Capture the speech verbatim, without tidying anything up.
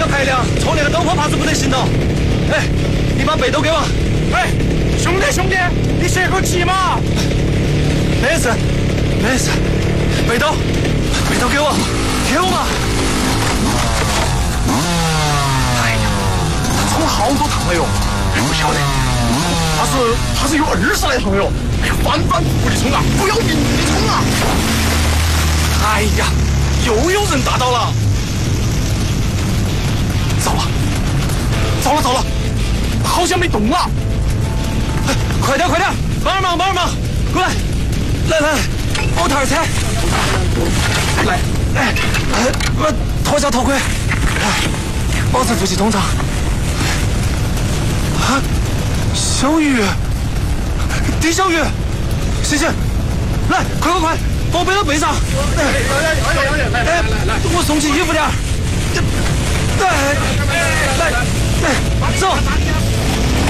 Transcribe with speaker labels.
Speaker 1: 个排量，冲那个陡坡怕是不得行了。哎，你把背都给我。
Speaker 2: 哎，兄弟兄弟，你歇口气嘛。
Speaker 1: 没事，没事，背兜，背兜给我，给我嘛。哎呀，冲了好多趟了哟，不晓得，他是他是有二十来趟哟。哎呀，反反复复的冲啊，不要命的冲啊！哎呀，又有人打倒了。糟了，糟了，糟了，好像没动了。哎，快点，快点，帮点忙，帮点忙，过来，来来来，帮我抬点车。来，哎，哎，我脱下头盔，来，保持呼吸通畅。啊，小雨，狄小雨，行行，来，快快快，把我背到背上。哎，来来来来来来来，我送起衣服点。